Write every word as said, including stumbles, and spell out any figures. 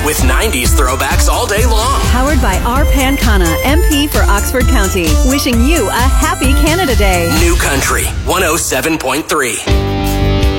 with nineties throwbacks all day long. Powered by R. Pancana, M P for Oxford County. Wishing you a happy Canada Day. New Country one oh seven point three.